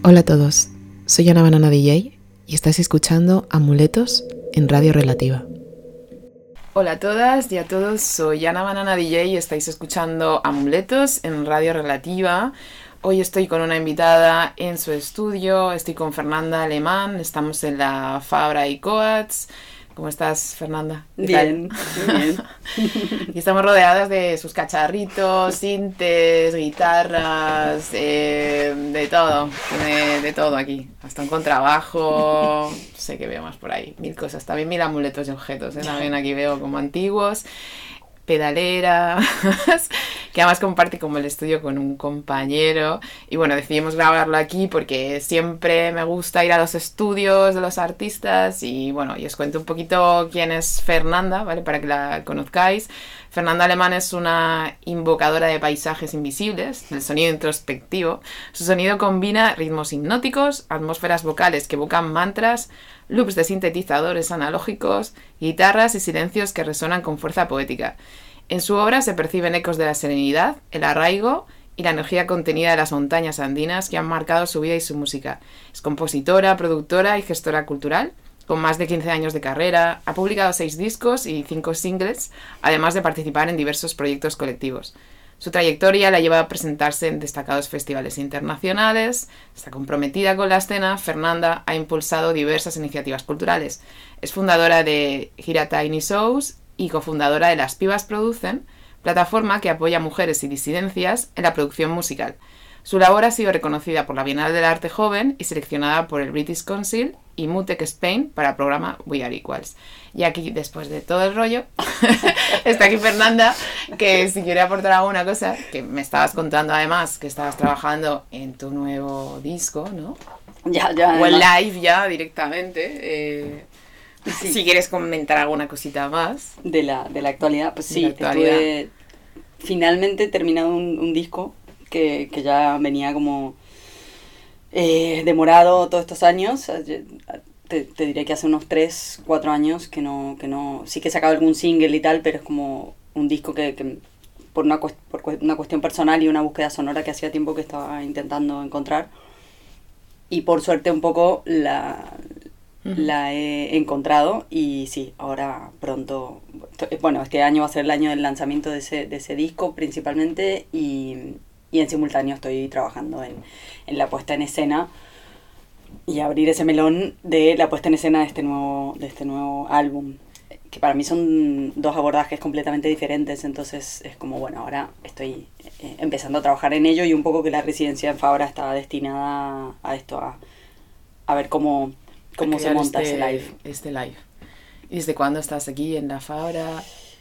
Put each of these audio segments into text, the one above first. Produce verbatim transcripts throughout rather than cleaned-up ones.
Hola a todos, soy Ana Banana D J y estáis escuchando Amuletos en Radio Relativa. Hola a todas y a todos, soy Ana Banana D J y estáis escuchando Amuletos en Radio Relativa. Hoy estoy con una invitada en su estudio, estoy con Fernanda Alemán, estamos en la Fabra y Coats. ¿Cómo estás, Fernanda? Bien, muy bien. Y estamos rodeadas de sus cacharritos, sintes, guitarras, eh, de todo, de, de todo aquí. Hasta un contrabajo, no sé qué veo más por ahí, mil cosas. También mil amuletos y objetos, ¿eh? También aquí veo como antiguos, pedaleras, que además comparte como el estudio con un compañero. Y bueno, decidimos grabarlo aquí porque siempre me gusta ir a los estudios de los artistas. Y bueno, y os cuento un poquito quién es Fernanda, ¿vale? Para que la conozcáis. Fernanda Alemán es una invocadora de paisajes invisibles, del sonido introspectivo. Su sonido combina ritmos hipnóticos, atmósferas vocales que evocan mantras, loops de sintetizadores analógicos, guitarras y silencios que resuenan con fuerza poética. En su obra se perciben ecos de la serenidad, el arraigo y la energía contenida de las montañas andinas que han marcado su vida y su música. Es compositora, productora y gestora cultural, con más de quince años de carrera. Ha publicado seis discos y cinco singles, además de participar en diversos proyectos colectivos. Su trayectoria la lleva a presentarse en destacados festivales internacionales. Está comprometida con la escena. Fernanda ha impulsado diversas iniciativas culturales. Es fundadora de Gira Tiny Shows y cofundadora de Las Pibas Producen, plataforma que apoya a mujeres y disidencias en la producción musical. Su labor ha sido reconocida por la Bienal del Arte Joven y seleccionada por el British Council y Mutec Spain para el programa We Are Equals. Y aquí, después de todo el rollo, está aquí Fernanda, que si quiere aportar alguna cosa, que me estabas contando además que estabas trabajando en tu nuevo disco, ¿no? Ya, ya. O en además. live ya directamente. Eh, Sí. Si quieres comentar alguna cosita más. De la, de la actualidad, pues De sí, la actualidad. estuve finalmente terminado un, un disco que, que ya venía como eh, demorado todos estos años. Te, te diré que hace unos tres, cuatro años que no, que no, sí que he sacado algún single y tal, pero es como un disco que, que por, una, cuest- por cu- una cuestión personal y una búsqueda sonora que hacía tiempo que estaba intentando encontrar. Y por suerte un poco la, la he encontrado y sí, ahora pronto, bueno, este año va a ser el año del lanzamiento de ese, de ese disco principalmente y, y en simultáneo estoy trabajando en, en la puesta en escena y abrir ese melón de la puesta en escena de este nuevo, de este nuevo álbum, que para mí son dos abordajes completamente diferentes, entonces es como, bueno, ahora estoy eh, empezando a trabajar en ello y un poco que la residencia en Fabra está destinada a esto, a, a ver cómo, cómo se monta este, ese live. Este live. ¿Y desde cuándo estás aquí en la Fabra?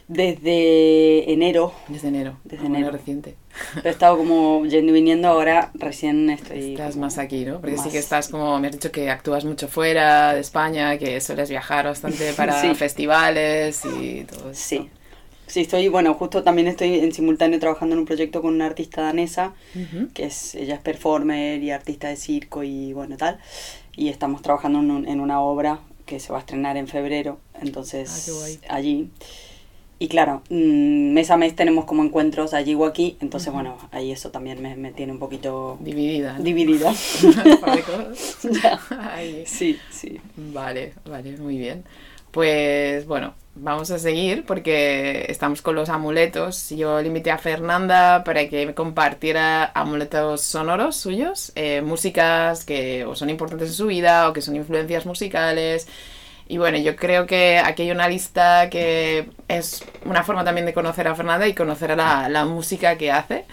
Desde enero, Desde enero. Desde Ah, bueno, enero. reciente. he estado como yendo y viniendo, ahora recién estoy... Estás como más aquí, ¿no? Porque sí más- que estás como, me has dicho que actúas mucho fuera de España, que sueles viajar bastante para Sí. festivales y todo eso. Sí, sí, estoy, bueno, justo también estoy en simultáneo trabajando en un proyecto con una artista danesa, Uh-huh. que es, ella es performer y artista de circo y bueno, tal, y estamos trabajando en, un- en una obra que se va a estrenar en febrero, entonces Ah, qué guay. allí. Y claro, mm, mes a mes tenemos como encuentros allí o aquí, entonces Ujú. bueno, ahí eso también me, me tiene un poquito Dividida, ¿no? dividida. Un par de cosas. Ya. Ay. Sí, sí. Vale, vale, muy bien. Pues bueno, vamos a seguir porque estamos con los amuletos. Yo le invité a Fernanda para que me compartiera amuletos sonoros suyos, eh, músicas que o son importantes en su vida o que son influencias musicales. Y bueno, yo creo que aquí hay una lista que es una forma también de conocer a Fernanda y conocer a la, la música que hace.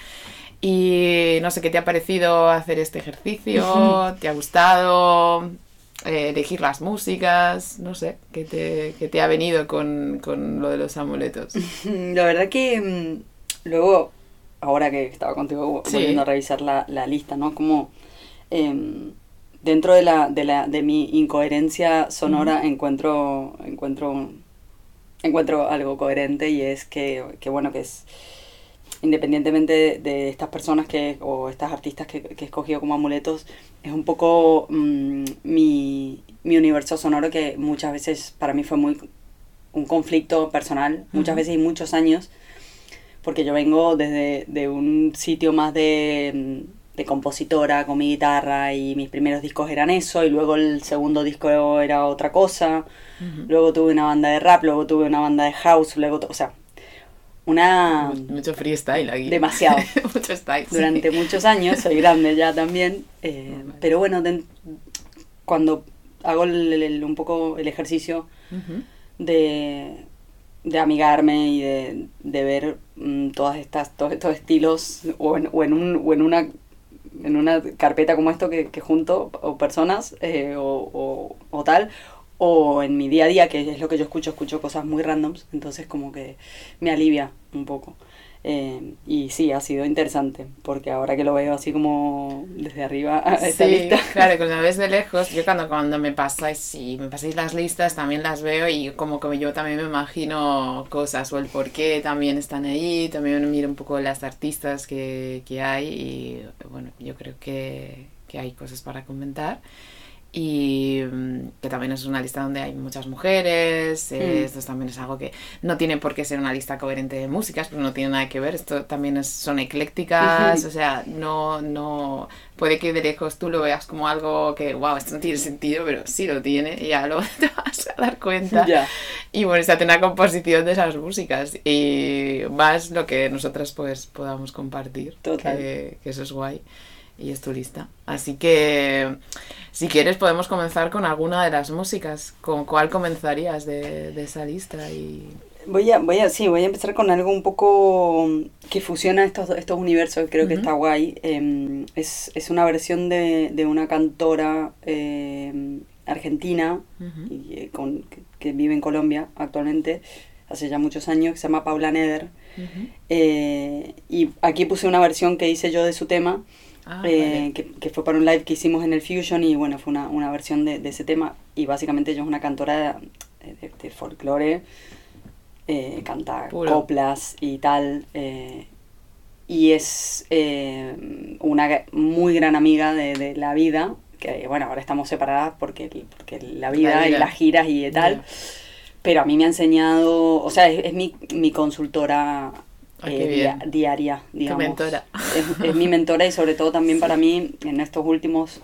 Y no sé qué te ha parecido hacer este ejercicio, ¿te ha gustado eh, elegir las músicas? No sé, ¿qué te, qué te ha venido con, con lo de los amuletos? La verdad que mm, luego, ahora que estaba contigo Sí. volviendo a revisar la, la lista, ¿no? Como em, dentro de la, de la de mi incoherencia sonora Ujú. encuentro encuentro encuentro algo coherente y es que, que bueno, que es independientemente de, de estas personas que o estas artistas que, que he escogido como amuletos, es un poco mm, mi, mi universo sonoro que muchas veces para mí fue muy un conflicto personal, muchas Ujú. veces y muchos años, porque yo vengo desde de un sitio más de, de compositora con mi guitarra, y mis primeros discos eran eso, y luego el segundo disco era otra cosa, uh-huh. Luego tuve una banda de rap, luego tuve una banda de house, luego, o sea, una... Mucho freestyle aquí. Demasiado. Mucho style. Durante sí. muchos años, soy grande ya también, eh, oh, pero bueno, de, cuando hago el, el, un poco el ejercicio uh-huh. de, de amigarme y de, de ver um, todas estas, todos estos estilos, o en, o en, un, o en una... en una carpeta como esto que, que junto, o personas, eh, o, o, o tal, o en mi día a día, que es lo que yo escucho, escucho cosas muy randoms, entonces como que me alivia un poco. Eh, y sí, ha sido interesante, porque ahora que lo veo así como desde arriba a esta sí, lista. Claro, cuando la ves de lejos, yo cuando, cuando me pasáis, sí, me pasáis las listas, también las veo y como que yo también me imagino cosas o el por qué también están ahí, también miro un poco las artistas que, que hay y bueno, yo creo que, que hay cosas para comentar. Y que también es una lista donde hay muchas mujeres, mm. eh, esto también es algo que no tiene por qué ser una lista coherente de músicas, pero no tiene nada que ver, esto también es, son eclécticas, uh-huh. O sea, no, no, puede que de lejos tú lo veas como algo que, wow, esto no tiene sentido, pero sí lo tiene, y ya luego te vas a dar cuenta, yeah. Y bueno, se hace una composición de esas músicas, y más lo que nosotras pues podamos compartir, que, que eso es guay. Y es tu lista. Así que, si quieres, podemos comenzar con alguna de las músicas. ¿Con cuál comenzarías de, de esa lista? Y... Voy a, voy a, sí, voy a empezar con algo un poco que fusiona estos, estos universos, creo uh-huh. que está guay. Eh, es, es una versión de, de una cantora eh, argentina uh-huh. y, eh, con, que, que vive en Colombia actualmente, hace ya muchos años, que se llama Paula Neder. Uh-huh. Eh, y aquí puse una versión que hice yo de su tema. Ah, eh, vale. que, que fue para un live que hicimos en el Fusion y bueno, fue una, una versión de, de ese tema y básicamente ella es una cantora de, de, de folclore, eh, canta Puro. coplas y tal, eh, y es eh, una muy gran amiga de, de la vida, que bueno, ahora estamos separadas porque, porque la, vida la vida y las giras y tal, yeah. Pero a mí me ha enseñado, o sea, es, es mi, mi consultora Ah, eh, dia, diaria, digamos. Tu mentora. Es, es mi mentora y sobre todo también sí. Para mí, en estos últimos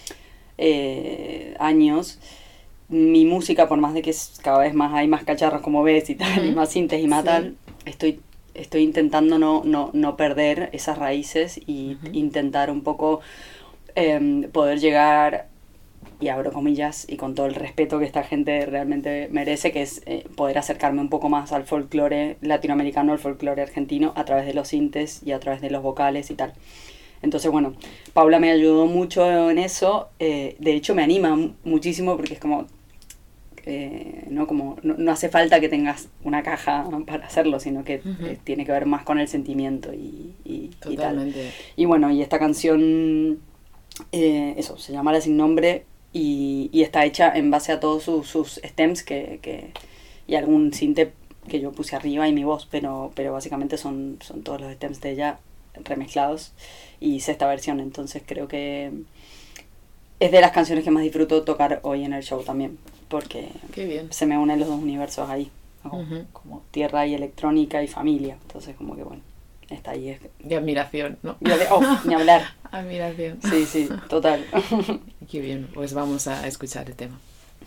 eh, años, mi música, por más de que cada vez más hay más cacharros como ves y tal, uh-huh. y más sintes y más sí. tal, estoy, estoy intentando no, no, no perder esas raíces y uh-huh. intentar un poco eh, poder llegar, y abro comillas, y con todo el respeto que esta gente realmente merece, que es eh, poder acercarme un poco más al folclore latinoamericano, al folclore argentino, a través de los sintes y a través de los vocales y tal. Entonces, bueno, Paula me ayudó mucho en eso, eh, de hecho me anima muchísimo porque es como, eh, no, como no, no hace falta que tengas una caja para hacerlo, sino que uh-huh. eh, tiene que ver más con el sentimiento y, y, y tal. Y bueno, y esta canción, eh, eso, se llama La Sin Nombre, Y, y está hecha en base a todos sus, sus stems que, que, y algún sinte que yo puse arriba y mi voz, pero, pero básicamente son, son todos los stems de ella remezclados y hice esta versión, entonces creo que es de las canciones que más disfruto tocar hoy en el show también, porque Qué bien. Se me unen los dos universos ahí, como, uh-huh. como tierra y electrónica y familia, entonces como que bueno, está ahí. Es... De admiración, ¿no? De, oh, ni hablar. Admiración. Sí, sí, total. Qué bien, pues vamos a escuchar el tema.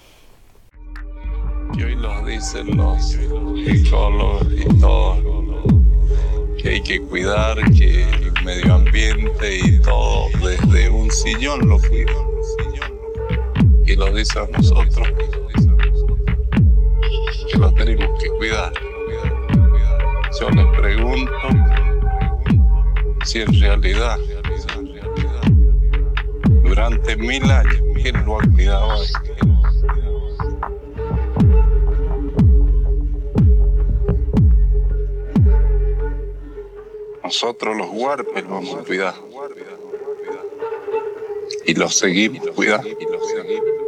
Y hoy nos dicen los psicólogos y todo, que hay que cuidar, que el medio ambiente y todo, desde un sillón lo cuida. Y lo dicen a nosotros, que lo tenemos que cuidar. Yo les pregunto si en realidad durante mil años ¿quién lo ha cuidado ahí? Nosotros los huarpes lo vamos a cuidar y los seguimos cuidando.